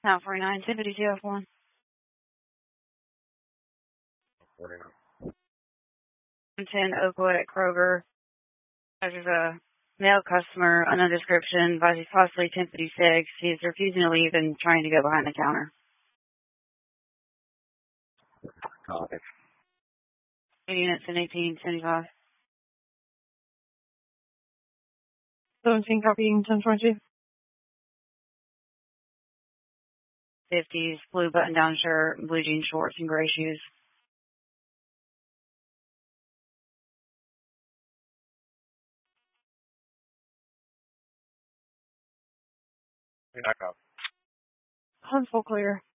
Now 49, Tiffany TF1. 10 Oakwood at Kroger. There's a male customer, unknown description, advised he's possibly 1056. He's refusing to leave and trying to go behind the counter. Copy. 8 units in 1875. 17 copying 1022. 50s, blue button-down shirt, blue jean shorts, and gray shoes. Back up. Hunt's full clear.